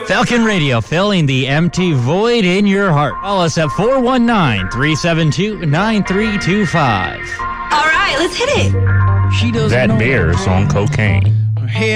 Falcon Radio, filling the empty void in your heart. Call us at 419-372-9325. All right, let's hit it. She doesn't That know bear's on cocaine. Hey,